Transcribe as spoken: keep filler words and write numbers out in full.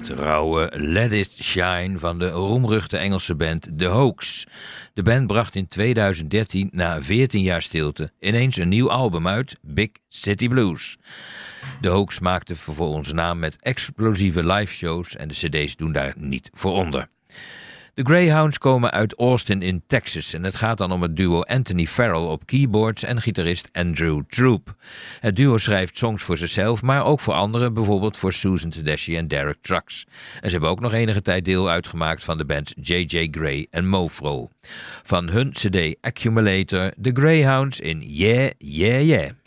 het rauwe Let It Shine van de roemruchte Engelse band The Hoax. De band bracht in tweeduizend dertien, na veertien jaar stilte, ineens een nieuw album uit, Big City Blues. De Hoax maakte vervolgens naam met explosieve liveshows en de cd's doen daar niet voor onder. De Greyhounds komen uit Austin in Texas en het gaat dan om het duo Anthony Farrell op keyboards en gitarist Andrew Troop. Het duo schrijft songs voor zichzelf, maar ook voor anderen, bijvoorbeeld voor Susan Tedeschi en Derek Trucks. En ze hebben ook nog enige tijd deel uitgemaakt van de bands J J Gray en Mofro. Van hun cd Accumulator, The Greyhounds in Yeah, Yeah, Yeah.